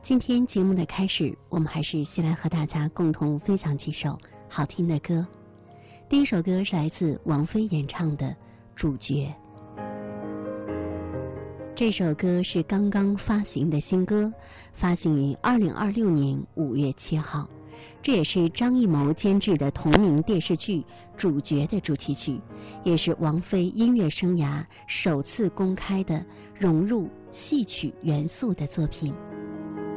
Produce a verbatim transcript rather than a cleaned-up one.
今天节目的开始，我们还是先来和大家共同分享几首好听的歌。第一首歌是来自王菲演唱的《主角》。这首歌是刚刚发行的新歌，发行于二零二六年五月七号。这也是张艺谋监制的同名电视剧《主角》的主题曲，也是王菲音乐生涯首次公开的融入戏曲元素的作品。